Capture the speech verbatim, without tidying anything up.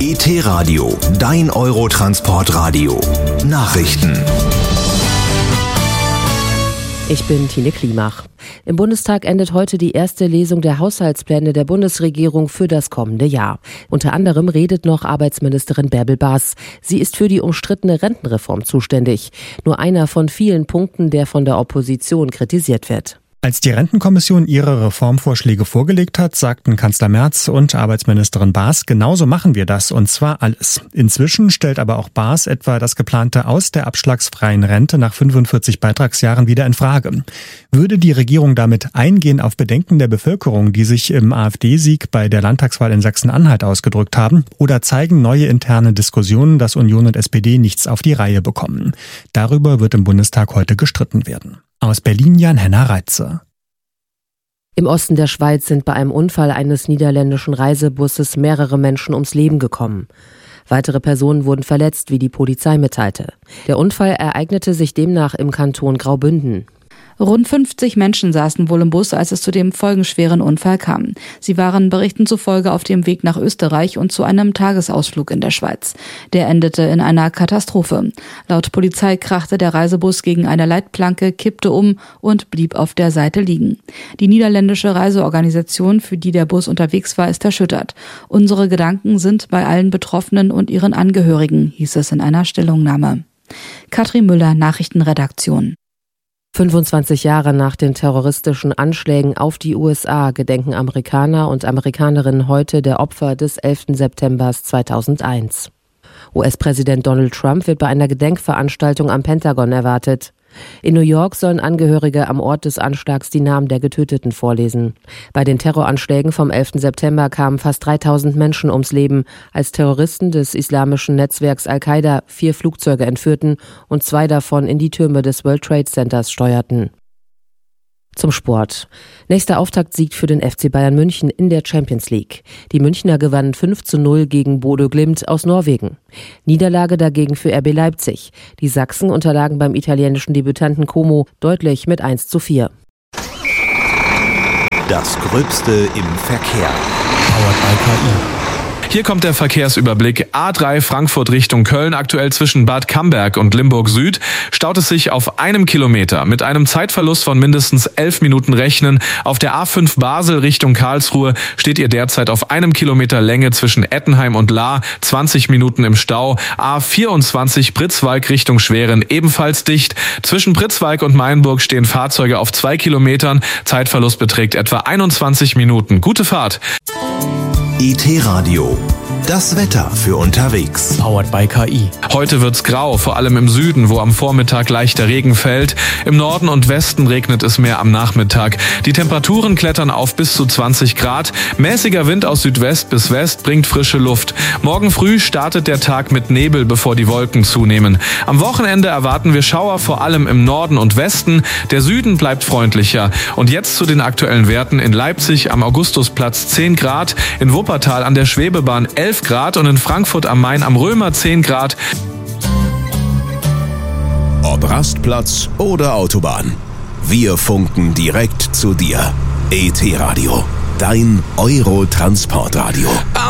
E T-Radio, dein Eurotransportradio. Nachrichten. Ich bin Tine Klimach. Im Bundestag endet heute die erste Lesung der Haushaltspläne der Bundesregierung für das kommende Jahr. Unter anderem redet noch Arbeitsministerin Bärbel Baas. Sie ist für die umstrittene Rentenreform zuständig. Nur einer von vielen Punkten, der von der Opposition kritisiert wird. Als die Rentenkommission ihre Reformvorschläge vorgelegt hat, sagten Kanzler Merz und Arbeitsministerin Baas, genauso machen wir das, und zwar alles. Inzwischen stellt aber auch Baas etwa das geplante Aus der abschlagsfreien Rente nach fünfundvierzig Beitragsjahren wieder in Frage. Würde die Regierung damit eingehen auf Bedenken der Bevölkerung, die sich im AfD-Sieg bei der Landtagswahl in Sachsen-Anhalt ausgedrückt haben, oder zeigen neue interne Diskussionen, dass Union und S P D nichts auf die Reihe bekommen? Darüber wird im Bundestag heute gestritten werden. Aus Berlin Jan-Henner Reitze. Im Osten der Schweiz sind bei einem Unfall eines niederländischen Reisebusses mehrere Menschen ums Leben gekommen. Weitere Personen wurden verletzt, wie die Polizei mitteilte. Der Unfall ereignete sich demnach im Kanton Graubünden. Rund fünfzig Menschen saßen wohl im Bus, als es zu dem folgenschweren Unfall kam. Sie waren Berichten zufolge auf dem Weg nach Österreich und zu einem Tagesausflug in der Schweiz. Der endete in einer Katastrophe. Laut Polizei krachte der Reisebus gegen eine Leitplanke, kippte um und blieb auf der Seite liegen. Die niederländische Reiseorganisation, für die der Bus unterwegs war, ist erschüttert. Unsere Gedanken sind bei allen Betroffenen und ihren Angehörigen, hieß es in einer Stellungnahme. Katrin Müller, Nachrichtenredaktion. fünfundzwanzig Jahre nach den terroristischen Anschlägen auf die U S A gedenken Amerikaner und Amerikanerinnen heute der Opfer des elften September zweitausendeins. U S-Präsident Donald Trump wird bei einer Gedenkveranstaltung am Pentagon erwartet. In New York sollen Angehörige am Ort des Anschlags die Namen der Getöteten vorlesen. Bei den Terroranschlägen vom elften September kamen fast dreitausend Menschen ums Leben, als Terroristen des islamischen Netzwerks Al-Qaida vier Flugzeuge entführten und zwei davon in die Türme des World Trade Centers steuerten. Zum Sport. Nächster Auftaktsieg für den F C Bayern München in der Champions League. Die Münchner gewannen fünf zu null gegen Bodø Glimt aus Norwegen. Niederlage dagegen für R B Leipzig. Die Sachsen unterlagen beim italienischen Debütanten Como deutlich mit eins zu vier. Das Gröbste im Verkehr. Powered by K I. Hier kommt der Verkehrsüberblick. A drei Frankfurt Richtung Köln, aktuell zwischen Bad Camberg und Limburg Süd, staut es sich auf einem Kilometer. Mit einem Zeitverlust von mindestens elf Minuten rechnen. Auf der A fünf Basel Richtung Karlsruhe steht ihr derzeit auf einem Kilometer Länge zwischen Ettenheim und Lahr, zwanzig Minuten im Stau. A vierundzwanzig Pritzwalk Richtung Schwerin, ebenfalls dicht. Zwischen Pritzwalk und Mainburg stehen Fahrzeuge auf zwei Kilometern. Zeitverlust beträgt etwa einundzwanzig Minuten. Gute Fahrt. E T-Radio. Das Wetter für unterwegs. Powered by K I. Heute wird's grau, vor allem im Süden, wo am Vormittag leichter Regen fällt. Im Norden und Westen regnet es mehr am Nachmittag. Die Temperaturen klettern auf bis zu zwanzig Grad. Mäßiger Wind aus Südwest bis West bringt frische Luft. Morgen früh startet der Tag mit Nebel, bevor die Wolken zunehmen. Am Wochenende erwarten wir Schauer, vor allem im Norden und Westen. Der Süden bleibt freundlicher. Und jetzt zu den aktuellen Werten. In Leipzig am Augustusplatz zehn Grad, in Wuppertal an der Schwebebahn elf Grad und in Frankfurt am Main am Römer zehn Grad. Ob Rastplatz oder Autobahn, wir funken direkt zu dir. E T-Radio, dein Eurotransportradio.